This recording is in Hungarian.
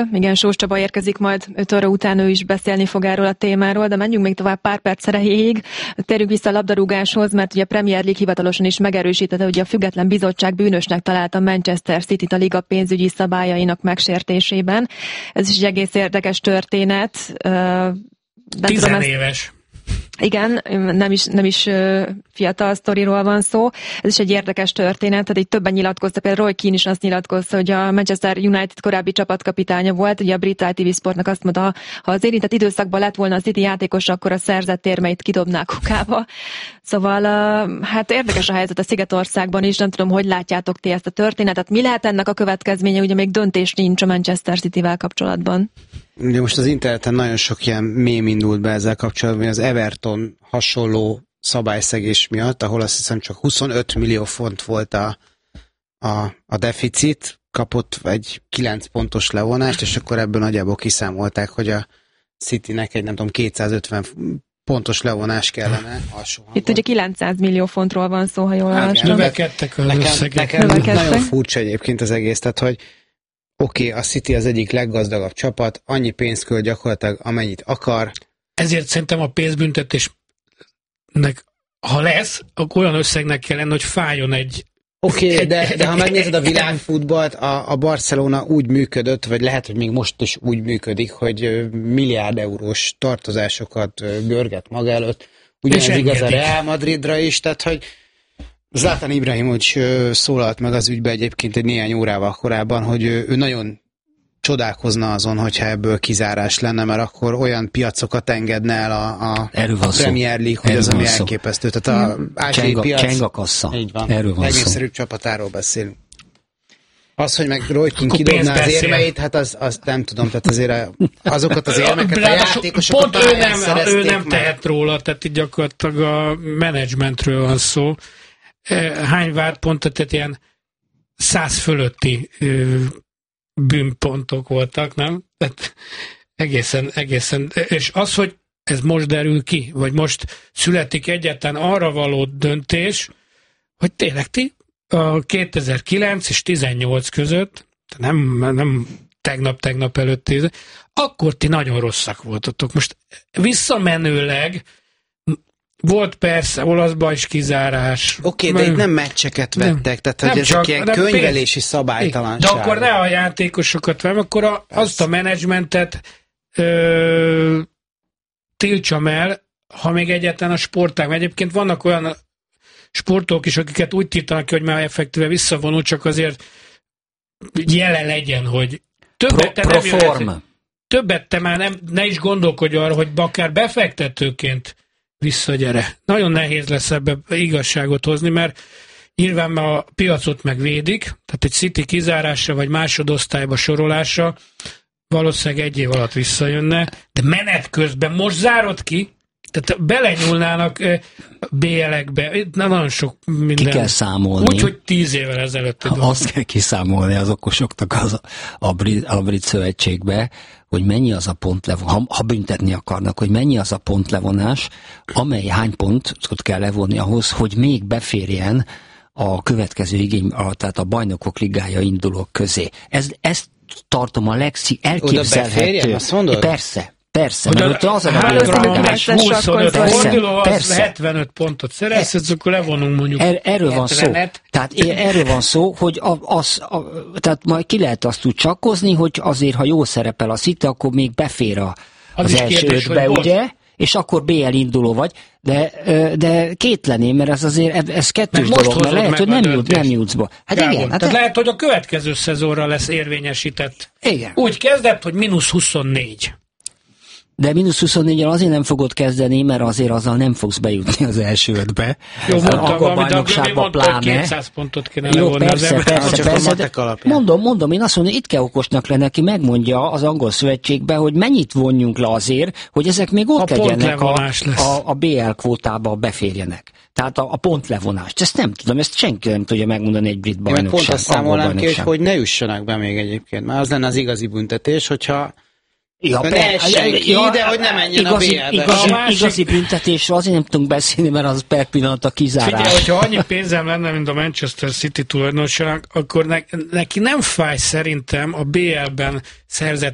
Igen, Sós Csaba érkezik majd 5 óra után, ő is beszélni fog erről a témáról, de menjünk még tovább pár perc erejéig. Térjünk vissza a labdarúgáshoz, mert ugye a Premier League hivatalosan is megerősítette, hogy a független bizottság bűnösnek találta Manchester Cityt a liga pénzügyi szabályainak megsértésében. Ez is egy egész érdekes történet. 10 éves. Igen, nem is fiatal sztoriról van szó. Ez is egy érdekes történet, tehát így többen nyilatkozta, például Roy Keane is azt nyilatkozta, hogy a Manchester United korábbi csapatkapitánya volt, ugye a brit ITV Sportnak azt mondta, ha az érintett időszakban lett volna a City játékos, akkor a szerzett érmeit kidobnák kukába. Szóval hát érdekes a helyzet a Szigetországban is, nem tudom, hogy látjátok ti ezt a történetet. Mi lehet ennek a következménye, ugye még döntés nincs a Manchester Cityvel kapcsolatban? Ugye most az interneten nagyon sok ilyen mém indult be ezzel kapcsolatban, az Everton hasonló szabályszegés miatt, ahol azt hiszem csak 25 millió font volt a deficit, kapott egy 9 pontos levonást, és akkor ebből nagyjából kiszámolták, hogy a Citynek egy nem tudom 250 pontos levonás kellene alsó hangon. Itt ugye 900 millió fontról van szó, ha jól olvastam. Növekedtek az összegek. Nekem nagyon furcsa egyébként az egész, tehát hogy oké, a City az egyik leggazdagabb csapat, annyi pénzt költ gyakorlatilag, amennyit akar. Ezért szerintem a pénzbüntetésnek, ha lesz, akkor olyan összegnek kell lenni, hogy fájjon egy... Oké, de ha megnézed a világfutballt, a Barcelona úgy működött, vagy lehet, hogy még most is úgy működik, hogy milliárd eurós tartozásokat görget maga előtt. Ugyanez igaz a Real Madridra is, tehát hogy Zlatan Ibrahimović szólalt meg az ügybe egyébként egy néhány órával korábban, hogy ő nagyon csodálkozna azon, hogyha ebből kizárás lenne, mert akkor olyan piacokat engedne el a Premier League, hogy az, ami elképesztő. Tehát a ázsiai piac... Cseng a kassa. Így van. Legnépszerűbb csapatáról beszélünk. Az, hogy meg Roy Keane kidobná az érmeit, hát azt nem tudom, tehát azért azokat az érmeket a játékosokat pont ő nem tehet róla, tehát itt gyakorlatilag a menedzsmentről van szó. Hány vádpontot, tehát ilyen 100 fölötti bűnpontok voltak, nem? Tehát egészen. És az, hogy ez most derül ki, vagy most születik egyáltalán arra való döntés, hogy tényleg ti a 2009 és 18 között, nem tegnap előtt, akkor ti nagyon rosszak voltatok. Most visszamenőleg volt persze olaszban is kizárás. Oké, de itt nem meccseket vettek, tehát hogy ezek ilyen könyvelési szabálytalanság. De akkor ne a játékosokat vem, akkor azt a menedzsmentet tiltsam el, ha még egyáltalán a sportág. Egyébként vannak olyan sportolók is, akiket úgy tiltanak ki, hogy már effektíve visszavonul, csak azért jelen legyen, hogy többet te már ne is gondolkodj arra, hogy akár befektetőként visszagyere. Nagyon nehéz lesz ebbe igazságot hozni, mert nyilván a piacot megvédik, tehát egy City kizárása vagy másodosztályba sorolása valószínűleg 1 év alatt visszajönne, de menet közben most zárod ki, tehát belenyúlnak BL-ekbe, nagyon sok minden. Ki kell számolni. Úgy, hogy 10 évvel ezelőtt. Azt kell kiszámolni az okosoknak a brit szövetségbe, hogy mennyi az a pontlevonás, ha büntetni akarnak, hogy mennyi az a pontlevonás, amely hány pontot kell levonni ahhoz, hogy még beférjen a következő igény, tehát a bajnokok ligája indulók közé. Ezt tartom a elképzelhető. Azt mondod? Persze, mert ott az a megoldás. 25 forduló, az 75 pontot szerez, akkor levonunk mondjuk. Erről van szó. Tehát erről van szó, hogy tehát majd ki lehet azt úgy csakkozni, hogy azért, ha jól szerepel a City, akkor még befér az első 5-be, ugye? És akkor BL induló vagy, de kétleném, mert ez azért, ez kettős dolog, mert lehet, hogy nem jutsz be. Hát igen. Tehát lehet, hogy a következő szezonra lesz érvényesített. Igen. Úgy kezdett, hogy -24. De -24-el azért nem fogod kezdeni, mert azért azzal nem fogsz bejutni az első 5-be. Jó, mondtam, pláne. 200 pontot kéne levonni az persze. Mondom, én azt mondom, itt kell okosnak lenni, aki megmondja az angol szövetségbe, hogy mennyit vonjunk le azért, hogy ezek még ott legyenek a BL kvótába beférjenek. Tehát a pontlevonást. Ezt nem tudom, ezt senki nem tudja megmondani egy brit bajnokság. Pont azt számolnám ki, hogy ne jussanak be még egyébként. Mert az lenne az igazi büntetés, hogyha de hogy ne menjen a BL-be. Igazi büntetésről azért nem tudunk beszélni, mert az per pillanat a kizárás. Figyelj, hogyha annyi pénzem lenne, mint a Manchester City tulajdonosának, akkor neki nem fáj szerintem a BL-ben szerzett